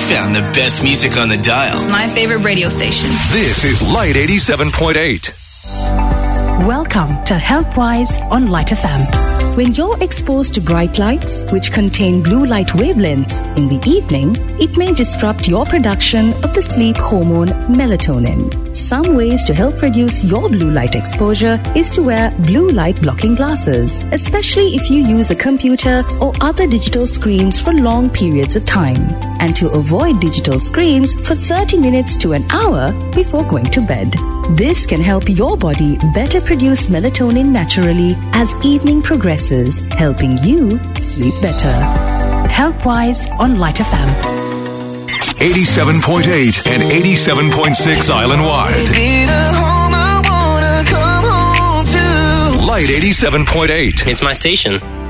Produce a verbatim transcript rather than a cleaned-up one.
found the best music on the dial. My favorite radio station. This is Light eighty-seven point eight. Welcome to HealthWise on Light F M. When you're exposed to bright lights, which contain blue light wavelengths in the evening, it may disrupt your production of the sleep hormone melatonin. Some ways to help reduce your blue light exposure is to wear blue light blocking glasses, especially if you use a computer or other digital screens for long periods of time, and to avoid digital screens for thirty minutes to an hour before going to bed. This can help your body better produce melatonin naturally as evening progresses, helping you sleep better. HealthWise on Light F M. eighty-seven point eight and eighty-seven point six island-wide. Light eighty-seven point eight. It's my station.